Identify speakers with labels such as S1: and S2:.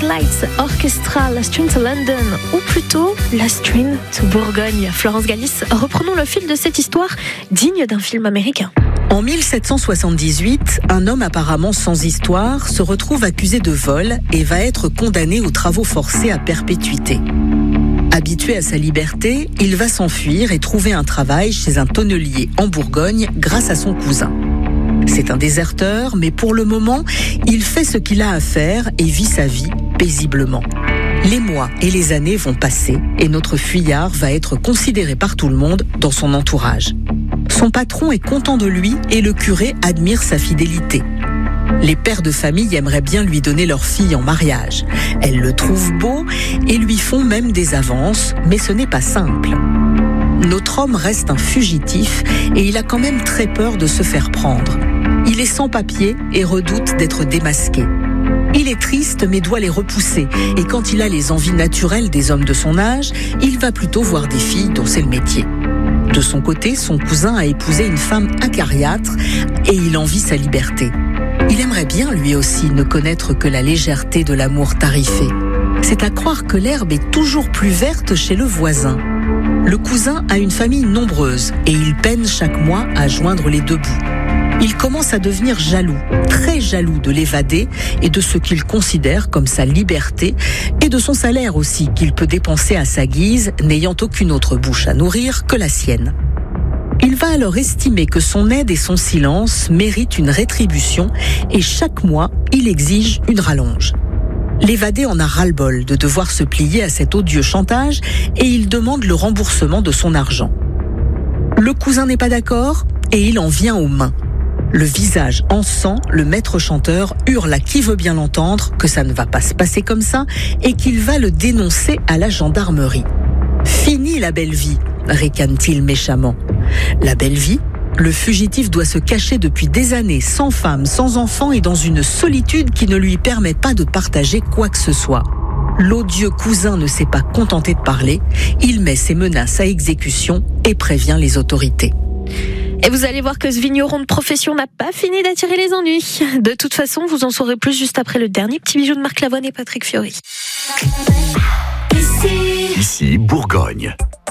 S1: Lights Orchestra, Last Train to London, ou plutôt Last Train to Bourgogne. Florence Galis, reprenons le fil de cette histoire digne d'un film américain.
S2: En 1778, un homme apparemment sans histoire se retrouve accusé de vol et va être condamné aux travaux forcés à perpétuité. Habitué à sa liberté, il va s'enfuir et trouver un travail chez un tonnelier en Bourgogne grâce à son cousin. C'est un déserteur, mais pour le moment, il fait ce qu'il a à faire et vit sa vie paisiblement. Les mois et les années vont passer et notre fuyard va être considéré par tout le monde dans son entourage. Son patron est content de lui et le curé admire sa fidélité. Les pères de famille aimeraient bien lui donner leur fille en mariage. Elles le trouvent beau et lui font même des avances, mais ce n'est pas simple. Notre homme reste un fugitif et il a quand même très peur de se faire prendre. Il est sans papier et redoute d'être démasqué. Il est triste mais doit les repousser et quand il a les envies naturelles des hommes de son âge, il va plutôt voir des filles dont c'est le métier. De son côté, son cousin a épousé une femme acariâtre et il envie sa liberté. Il aimerait bien lui aussi ne connaître que la légèreté de l'amour tarifé. C'est à croire que l'herbe est toujours plus verte chez le voisin. Le cousin a une famille nombreuse et il peine chaque mois à joindre les deux bouts. Il commence à devenir jaloux, très jaloux de l'évadé et de ce qu'il considère comme sa liberté et de son salaire aussi qu'il peut dépenser à sa guise, n'ayant aucune autre bouche à nourrir que la sienne. Il va alors estimer que son aide et son silence méritent une rétribution et chaque mois, il exige une rallonge. L'évadé en a ras-le-bol de devoir se plier à cet odieux chantage et il demande le remboursement de son argent. Le cousin n'est pas d'accord et il en vient aux mains. Le visage en sang, le maître chanteur hurle à qui veut bien l'entendre que ça ne va pas se passer comme ça et qu'il va le dénoncer à la gendarmerie. « Fini la belle vie !» ricane-t-il méchamment. La belle vie ? Le fugitif doit se cacher depuis des années, sans femme, sans enfant et dans une solitude qui ne lui permet pas de partager quoi que ce soit. L'odieux cousin ne s'est pas contenté de parler, il met ses menaces à exécution et prévient les autorités.
S1: Et vous allez voir que ce vigneron de profession n'a pas fini d'attirer les ennuis. De toute façon, vous en saurez plus juste après le dernier petit bijou de Marc Lavoine et Patrick Fiori.
S3: Ici Bourgogne.